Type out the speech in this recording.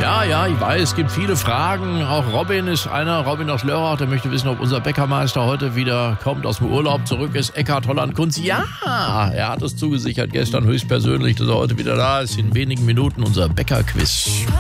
Ja, ich weiß, es gibt viele Fragen. Auch Robin ist einer, Robin aus Lörrach, der möchte wissen, ob unser Bäckermeister heute wieder kommt, aus dem Urlaub zurück ist. Eckhard Holland-Kunz, ja, er hat es zugesichert gestern höchstpersönlich, dass er heute wieder da ist. In wenigen Minuten unser Bäckerquiz.